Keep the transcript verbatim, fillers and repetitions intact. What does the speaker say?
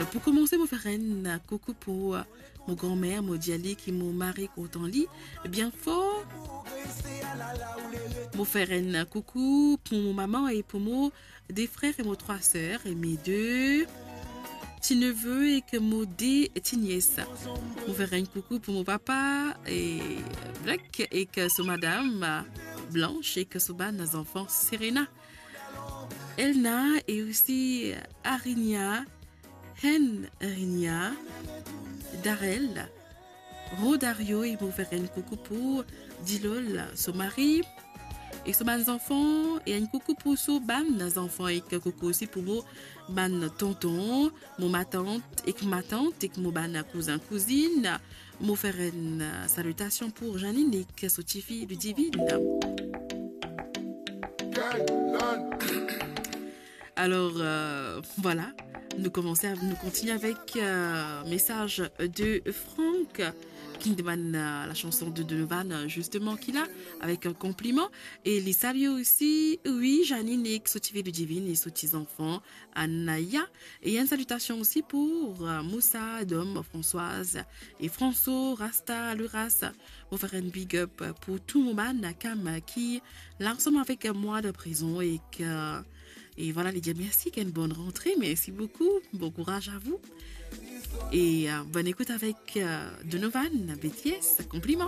pour commencer, mon frère, un coucou pour euh, mon grand-mère, mon diali, qui mon mari content lit bien fort. Mon frère, un coucou pour mon maman et pour mon des frères et mon trois sœurs et mes deux petits neveux et que mon des petits nièces. Mon frère, un coucou pour mon papa et Black et que son madame euh, Blanche et que son ban nos enfants Serena. Elna et aussi Arinia, Hen Arinia, Darel, Rodario et mon frère un coucou pour Dilol, son mari, et son ban enfants, et un coucou pour son ban enfants, et un coucou aussi pour mon ban tonton, mon ma tante, et que ma tante, et que mon ban cousin, cousine, mon frère une salutation pour Janine et que son petit fille Ludivine. Alors, euh, voilà, nous commençons, à, nous continuons avec un euh, message de Franck qui demande euh, la chanson de Donovan, justement, qu'il a, avec un compliment. Et les saluts aussi, oui, Janine et Sotivé de Divine et ses petits-enfants, Anaya. Et une salutation aussi pour euh, Moussa, Dom, Françoise et François, Rasta, Luras. On va faire un big up pour tout le monde, Cam, qui l'ensemble avec moi de prison et que. Et voilà, les gars, merci, quelle bonne rentrée, merci beaucoup, bon courage à vous. Et euh, bonne écoute avec euh, Donovan, B T S, compliment.